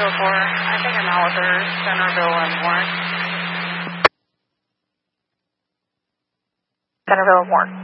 I think I'm out with her, Centerville and Warren. Centerville and Warren.